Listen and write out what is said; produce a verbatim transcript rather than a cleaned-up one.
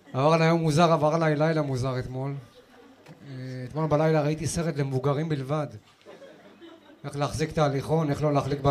עבר עליי יום מוזר, עבר עליי לילה מוזר אתמול. אתמול בלילה ראיתי סרט למבוגרים בלבד. איך להחזיק את ההליכון, איך לא להחליק